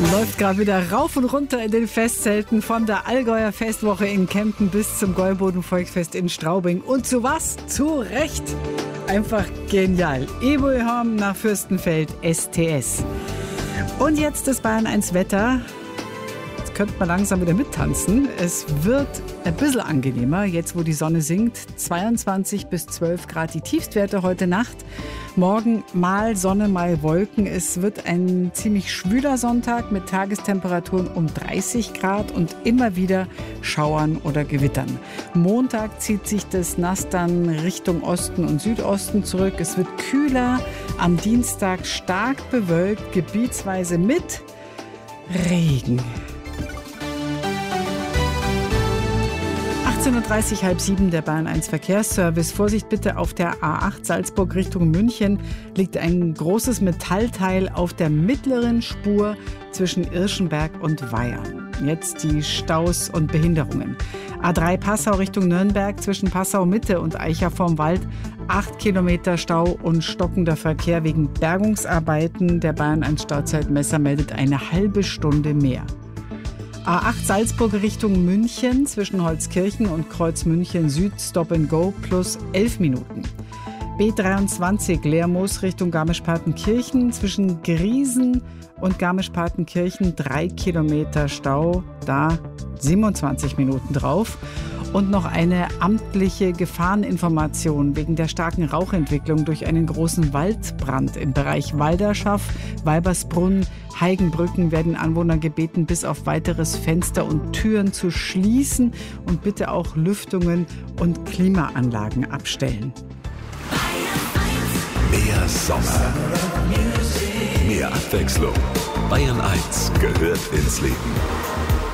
Läuft gerade wieder rauf und runter in den Festzelten von der Allgäuer Festwoche in Kempten bis zum Gäuboden Volksfest in Straubing. Und zu was? Zu Recht! Einfach genial. Ebolham nach Fürstenfeld STS. Und jetzt das Bayern 1 Wetter. Jetzt könnte man langsam wieder mittanzen. Es wird ein bisschen angenehmer, jetzt wo die Sonne sinkt. 22 bis 12 Grad die Tiefstwerte heute Nacht. Morgen mal Sonne, mal Wolken. Es wird ein ziemlich schwüler Sonntag mit Tagestemperaturen um 30 Grad und immer wieder Schauern oder Gewittern. Montag zieht sich das Nass dann Richtung Osten und Südosten zurück. Es wird kühler. Am Dienstag stark bewölkt, gebietsweise mit Regen. 18.30 halb 7 der Bayern 1 Verkehrsservice. Vorsicht bitte, auf der A8 Salzburg Richtung München liegt ein großes Metallteil auf der mittleren Spur zwischen Irschenberg und Weiher. Jetzt die Staus und Behinderungen. A3 Passau Richtung Nürnberg zwischen Passau Mitte und Eicher vorm Wald. 8 Kilometer Stau und stockender Verkehr wegen Bergungsarbeiten. Der Bayern 1 Stauzeitmesser meldet eine halbe Stunde mehr. A8 Salzburg Richtung München zwischen Holzkirchen und Kreuz München Süd Stop and Go plus 11 Minuten. B23 Lermoos Richtung Garmisch-Partenkirchen zwischen Griesen und Garmisch-Partenkirchen 3 Kilometer Stau, da 27 Minuten drauf. Und noch eine amtliche Gefahreninformation wegen der starken Rauchentwicklung durch einen großen Waldbrand im Bereich Walderschaff, Weibersbrunn, Heigenbrücken werden Anwohner gebeten, bis auf weiteres Fenster und Türen zu schließen und bitte auch Lüftungen und Klimaanlagen abstellen. Mehr Sommer, mehr Abwechslung. Bayern 1 gehört ins Leben.